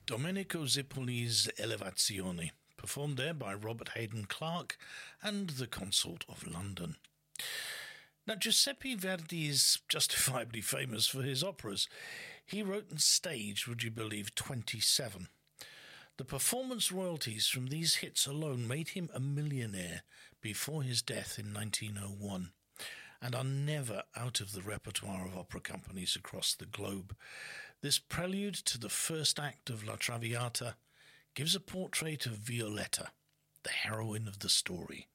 Domenico Zippoli's Elevazione, performed there by Robert Hayden Clark and the Consort of London. Now, Giuseppe Verdi is justifiably famous for his operas. He wrote and staged, would you believe, 27. The performance royalties from these hits alone made him a millionaire before his death in 1901, and are never out of the repertoire of opera companies across the globe. This prelude to the first act of La Traviata gives a portrait of Violetta, the heroine of the story.